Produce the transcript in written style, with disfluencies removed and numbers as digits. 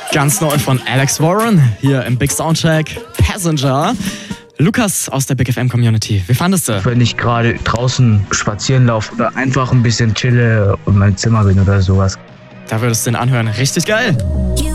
Ganz neu von Alex Warren, hier im Big Soundcheck, Passenger. Lukas aus der Big FM Community, wie fandest du? Wenn ich gerade draußen spazieren laufe oder einfach ein bisschen chille und in mein Zimmer bin oder sowas. Da würdest du den anhören, richtig geil.